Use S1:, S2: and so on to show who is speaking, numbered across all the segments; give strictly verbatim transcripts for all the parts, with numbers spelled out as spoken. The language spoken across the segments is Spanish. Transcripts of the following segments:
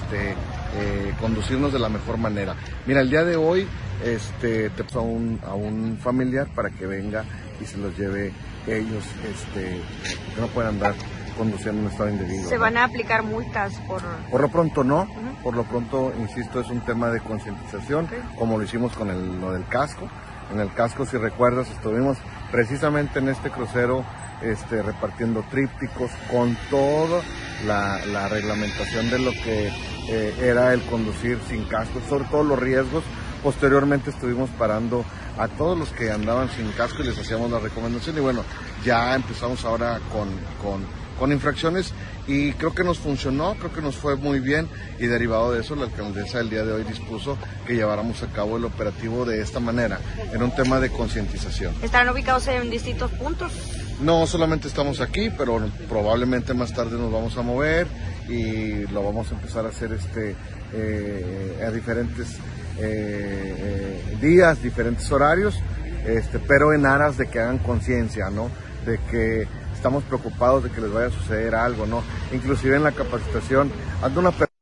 S1: este, eh, conducirnos de la mejor manera. Mira, el día de hoy este, te paso a un, a un familiar para que venga y se los lleve ellos, este, que no puedan andar conduciendo en un estado indebido.
S2: ¿Se
S1: ¿no?
S2: van a aplicar multas por...?
S1: Por lo pronto no,
S2: uh-huh.
S1: por lo pronto, insisto, es un tema de concientización, okay. como lo hicimos con el, lo del casco. En el casco, si recuerdas, estuvimos precisamente en este crucero este, repartiendo trípticos con toda la, la reglamentación de lo que eh, era el conducir sin casco, sobre todo los riesgos. Posteriormente estuvimos parando a todos los que andaban sin casco y les hacíamos la recomendación y bueno, ya empezamos ahora con, con, con infracciones y creo que nos funcionó, creo que nos fue muy bien y derivado de eso la alcaldesa el día de hoy dispuso que lleváramos a cabo el operativo de esta manera, en un tema de concientización.
S2: ¿Estarán ubicados en distintos puntos?
S1: No solamente estamos aquí, pero probablemente más tarde nos vamos a mover y lo vamos a empezar a hacer este eh, a diferentes Eh, eh, días, diferentes horarios, este, pero en aras de que hagan conciencia, ¿no? De que estamos preocupados de que les vaya a suceder algo, ¿no? Inclusive en la capacitación, anda una persona.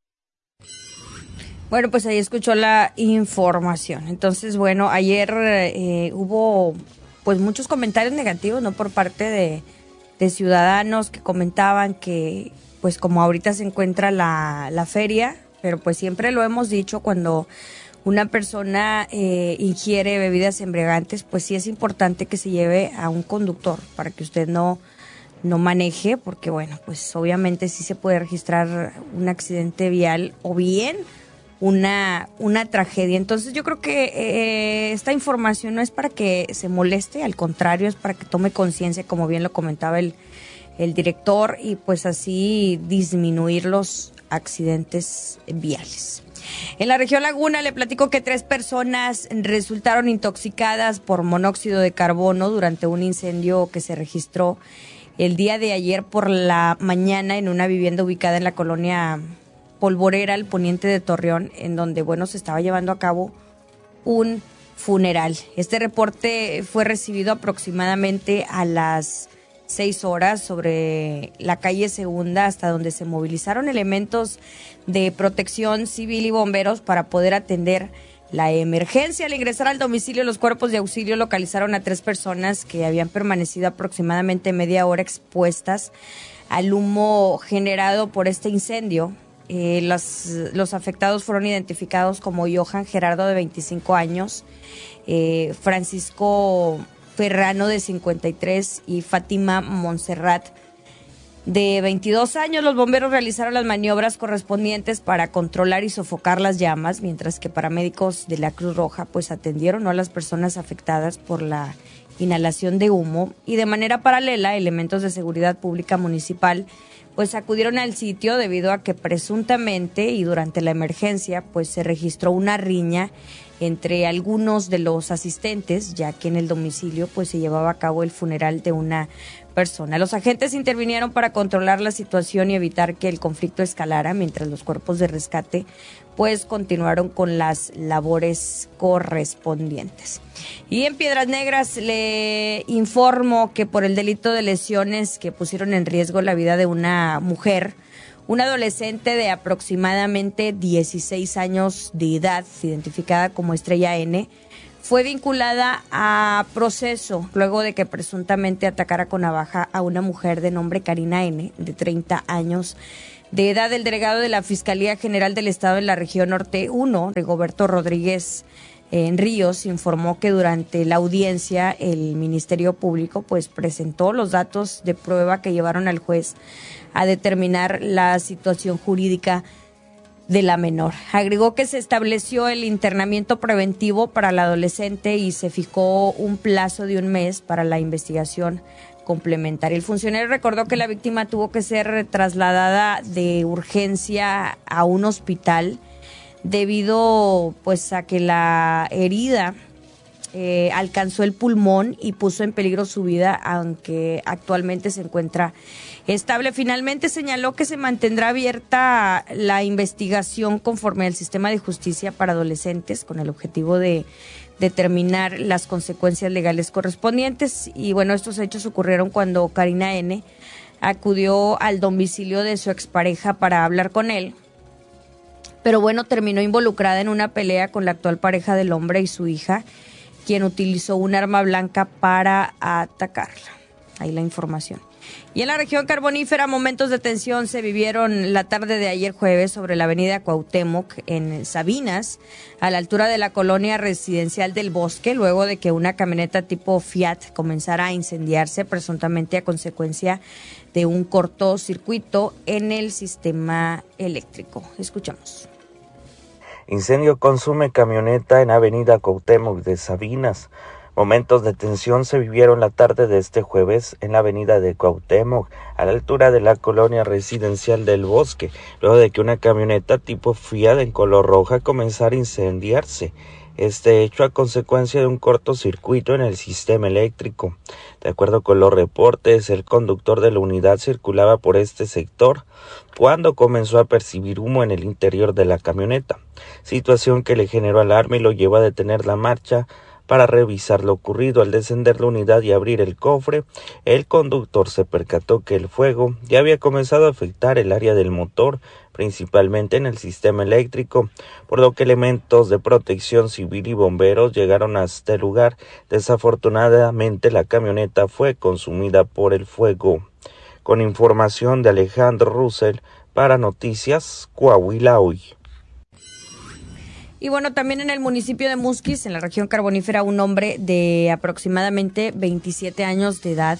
S3: Bueno, pues ahí escuchó la información. Entonces, bueno, ayer eh, hubo pues muchos comentarios negativos, ¿no? Por parte de, de ciudadanos que comentaban que, pues como ahorita se encuentra la, la feria, pero pues siempre lo hemos dicho, cuando una persona eh, ingiere bebidas embriagantes, pues sí es importante que se lleve a un conductor para que usted no, no maneje, porque bueno, pues obviamente sí se puede registrar un accidente vial o bien una, una tragedia. Entonces yo creo que eh, esta información no es para que se moleste, al contrario, es para que tome conciencia, como bien lo comentaba el, el director, y pues así disminuir los accidentes viales. En la región Laguna le platico que tres personas resultaron intoxicadas por monóxido de carbono durante un incendio que se registró el día de ayer por la mañana en una vivienda ubicada en la colonia Polvorera, al poniente de Torreón, en donde, bueno, se estaba llevando a cabo un funeral. Este reporte fue recibido aproximadamente a las seis horas sobre la calle Segunda, hasta donde se movilizaron elementos de protección civil y bomberos para poder atender la emergencia. Al ingresar al domicilio, los cuerpos de auxilio localizaron a tres personas que habían permanecido aproximadamente media hora expuestas al humo generado por este incendio. Eh, los, los afectados fueron identificados como Johan Gerardo, de veinticinco años, eh, Francisco Ferrano, de cincuenta y tres, y Fátima Montserrat, de veintidós años. Los bomberos realizaron las maniobras correspondientes para controlar y sofocar las llamas, mientras que paramédicos de la Cruz Roja pues atendieron, ¿no?, a las personas afectadas por la inhalación de humo, y de manera paralela elementos de seguridad pública municipal pues acudieron al sitio debido a que presuntamente y durante la emergencia pues se registró una riña entre algunos de los asistentes, ya que en el domicilio pues se llevaba a cabo el funeral de una persona. Los agentes intervinieron para controlar la situación y evitar que el conflicto escalara, mientras los cuerpos de rescate pues continuaron con las labores correspondientes. Y en Piedras Negras le informo que por el delito de lesiones que pusieron en riesgo la vida de una mujer, una adolescente de aproximadamente dieciséis años de edad, identificada como Estrella N, fue vinculada a proceso luego de que presuntamente atacara con navaja a una mujer de nombre Karina N, de treinta años de edad. El delegado de la Fiscalía General del Estado de la Región Norte uno, Rigoberto Rodríguez en Ríos, informó que durante la audiencia el Ministerio Público pues presentó los datos de prueba que llevaron al juez a determinar la situación jurídica de la menor. Agregó que se estableció el internamiento preventivo para la adolescente y se fijó un plazo de un mes para la investigación complementaria. El funcionario recordó que la víctima tuvo que ser trasladada de urgencia a un hospital debido pues a que la herida eh, alcanzó el pulmón y puso en peligro su vida, aunque actualmente se encuentra estable. Finalmente señaló que se mantendrá abierta la investigación conforme al sistema de justicia para adolescentes, con el objetivo de determinar las consecuencias legales correspondientes. Y bueno, estos hechos ocurrieron cuando Karina N acudió al domicilio de su expareja para hablar con él, pero bueno, terminó involucrada en una pelea con la actual pareja del hombre y su hija, quien utilizó un arma blanca para atacarla. Ahí la información. Y en la región carbonífera, momentos de tensión se vivieron la tarde de ayer jueves sobre la avenida Cuauhtémoc en Sabinas, a la altura de la colonia residencial del Bosque, luego de que una camioneta tipo Fiat comenzara a incendiarse, presuntamente a consecuencia de un cortocircuito en el sistema eléctrico. Escuchamos.
S4: Incendio consume camioneta en avenida Cuauhtémoc de Sabinas. Momentos de tensión se vivieron la tarde de este jueves en la avenida de Cuauhtémoc, a la altura de la colonia residencial del Bosque, luego de que una camioneta tipo Fiat en color roja comenzara a incendiarse. Este hecho a consecuencia de un cortocircuito en el sistema eléctrico. De acuerdo con los reportes, el conductor de la unidad circulaba por este sector cuando comenzó a percibir humo en el interior de la camioneta, situación que le generó alarma y lo llevó a detener la marcha para revisar lo ocurrido. Al descender la unidad y abrir el cofre, el conductor se percató que el fuego ya había comenzado a afectar el área del motor, principalmente en el sistema eléctrico, por lo que elementos de protección civil y bomberos llegaron hasta el lugar. Desafortunadamente, la camioneta fue consumida por el fuego. Con información de Alejandro Russell para Noticias Coahuila Hoy.
S3: Y bueno, también en el municipio de Musquis, en la región carbonífera, un hombre de aproximadamente veintisiete años de edad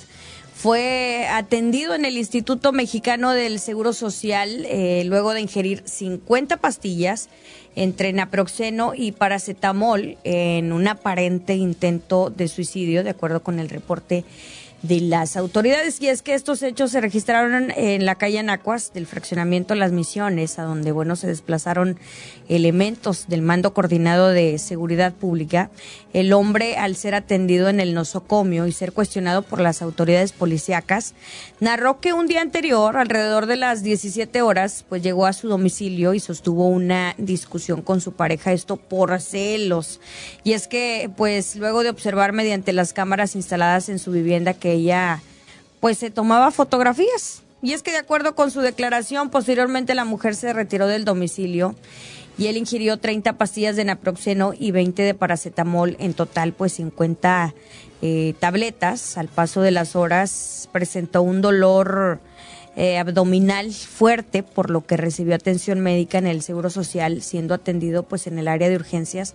S3: fue atendido en el Instituto Mexicano del Seguro Social eh, luego de ingerir cincuenta pastillas entre naproxeno y paracetamol en un aparente intento de suicidio, de acuerdo con el reporte de las autoridades. Y es que estos hechos se registraron en la calle Anacuas del fraccionamiento Las Misiones, a donde bueno se desplazaron elementos del Mando Coordinado de Seguridad Pública. El hombre, al ser atendido en el nosocomio y ser cuestionado por las autoridades policíacas, narró que un día anterior, alrededor de las diecisiete horas, pues llegó a su domicilio y sostuvo una discusión con su pareja, esto por celos. Y es que pues luego de observar mediante las cámaras instaladas en su vivienda que ella pues se tomaba fotografías. Y es que de acuerdo con su declaración, posteriormente la mujer se retiró del domicilio y él ingirió treinta pastillas de naproxeno y veinte de paracetamol, en total pues cincuenta eh, tabletas. Al paso de las horas presentó un dolor eh, abdominal fuerte, por lo que recibió atención médica en el Seguro Social, siendo atendido pues en el área de urgencias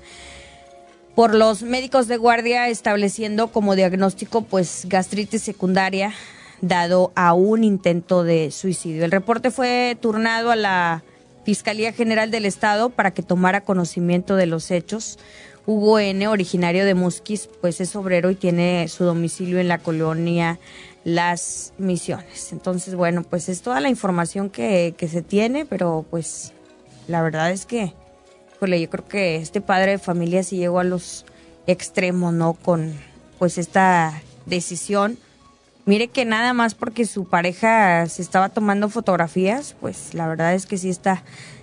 S3: por los médicos de guardia, estableciendo como diagnóstico pues gastritis secundaria, dado a un intento de suicidio. El reporte fue turnado a la Fiscalía General del Estado para que tomara conocimiento de los hechos. Hugo N., originario de Musquis, pues es obrero y tiene su domicilio en la colonia Las Misiones. Entonces, bueno, pues es toda la información que, que se tiene, pero pues la verdad es que pues yo creo que este padre de familia sí llegó a los extremos, ¿no? Con pues esta decisión. Mire que nada más porque su pareja se estaba tomando fotografías, pues la verdad es que sí está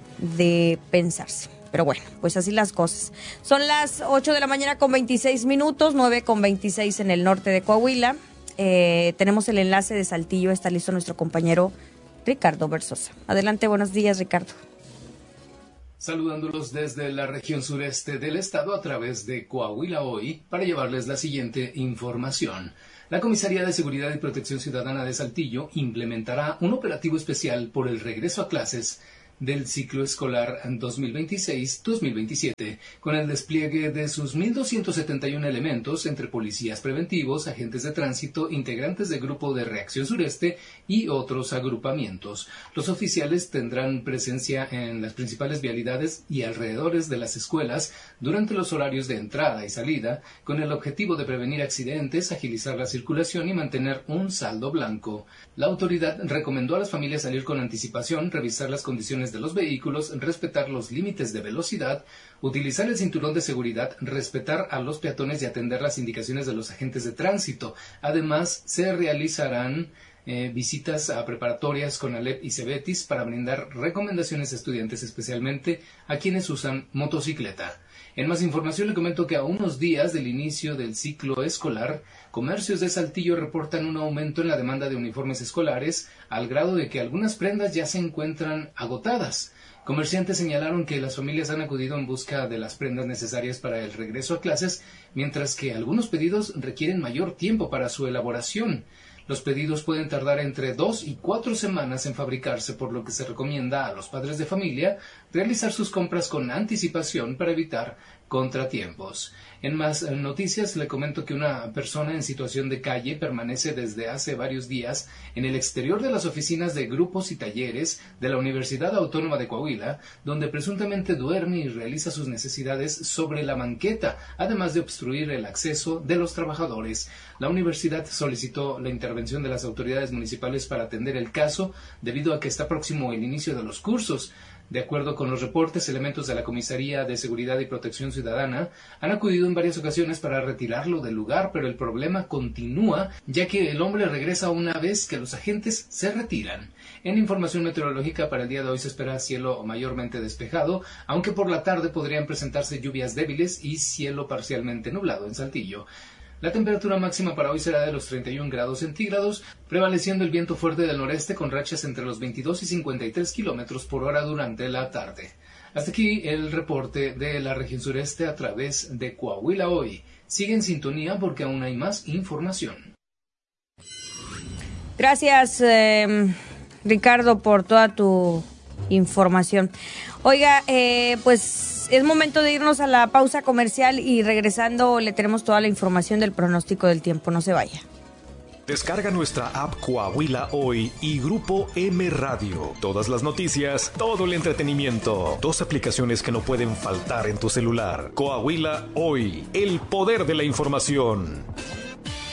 S3: de pensarse. Pero bueno, pues así las cosas. Son las ocho de la mañana con veintiséis minutos, nueve con veintiséis en el norte de Coahuila. Eh, tenemos el enlace de Saltillo, está listo nuestro compañero Ricardo Versosa. Adelante, buenos días, Ricardo.
S5: Saludándolos desde la región sureste del estado a través de Coahuila Hoy para llevarles la siguiente información. La Comisaría de Seguridad y Protección Ciudadana de Saltillo implementará un operativo especial por el regreso a clases del ciclo escolar dos mil veintiséis dos mil veintisiete, con el despliegue de sus mil doscientos setenta y uno elementos entre policías preventivos, agentes de tránsito, integrantes del Grupo de Reacción Sureste y otros agrupamientos. Los oficiales tendrán presencia en las principales vialidades y alrededores de las escuelas durante los horarios de entrada y salida, con el objetivo de prevenir accidentes, agilizar la circulación y mantener un saldo blanco. La autoridad recomendó a las familias salir con anticipación, revisar las condiciones de los vehículos, respetar los límites de velocidad, utilizar el cinturón de seguridad, respetar a los peatones y atender las indicaciones de los agentes de tránsito. Además, se realizarán eh, visitas a preparatorias con Alep y Cebetis para brindar recomendaciones a estudiantes, especialmente a quienes usan motocicleta. En más información le comento que a unos días del inicio del ciclo escolar, comercios de Saltillo reportan un aumento en la demanda de uniformes escolares, al grado de que algunas prendas ya se encuentran agotadas. Comerciantes señalaron que las familias han acudido en busca de las prendas necesarias para el regreso a clases, mientras que algunos pedidos requieren mayor tiempo para su elaboración. Los pedidos pueden tardar entre dos y cuatro semanas en fabricarse, por lo que se recomienda a los padres de familia realizar sus compras con anticipación para evitar contratiempos. En más noticias le comento que una persona en situación de calle permanece desde hace varios días en el exterior de las oficinas de grupos y talleres de la Universidad Autónoma de Coahuila, donde presuntamente duerme y realiza sus necesidades sobre la banqueta, además de obstruir el acceso de los trabajadores. La universidad solicitó la intervención de las autoridades municipales para atender el caso, debido a que está próximo el inicio de los cursos. De acuerdo con los reportes, elementos de la Comisaría de Seguridad y Protección Ciudadana han acudido en varias ocasiones para retirarlo del lugar, pero el problema continúa, ya que el hombre regresa una vez que los agentes se retiran. En información meteorológica, para el día de hoy se espera cielo mayormente despejado, aunque por la tarde podrían presentarse lluvias débiles y cielo parcialmente nublado en Saltillo. La temperatura máxima para hoy será de los treinta y un grados centígrados, prevaleciendo el viento fuerte del noreste con rachas entre los veintidós y cincuenta y tres kilómetros por hora durante la tarde. Hasta aquí el reporte de la región sureste a través de Coahuila Hoy. Sigue en sintonía porque aún hay más información.
S3: Gracias, eh, Ricardo, por toda tu información. Oiga, eh, pues es momento de irnos a la pausa comercial y regresando le tenemos toda la información del pronóstico del tiempo. No se vaya.
S6: Descarga nuestra app Coahuila Hoy y Grupo M Radio. Todas las noticias, todo el entretenimiento. Dos aplicaciones que no pueden faltar en tu celular. Coahuila Hoy, el poder de la información.